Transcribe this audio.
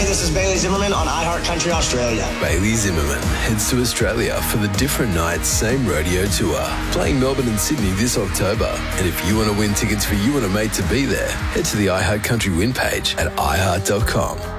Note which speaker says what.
Speaker 1: this is Bailey Zimmerman on iHeart Country Australia.
Speaker 2: Bailey Zimmerman heads to Australia for the Different Nights Same Radio Tour, playing Melbourne and Sydney this October. And if you want to win tickets for you and a mate to be there, head to the iHeart Country Win page at iHeart.com.